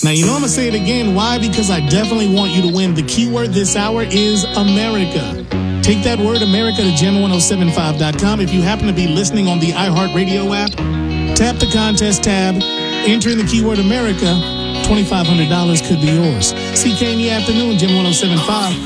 Now, you know I'm going to say it again. Why? Because I definitely want you to win. The keyword this hour is America. Take that word America to gem1075.com. If you happen to be listening on the iHeartRadio app, tap the contest tab, enter in the keyword America. $2,500 could be yours. CK in the afternoon, Gem 1075.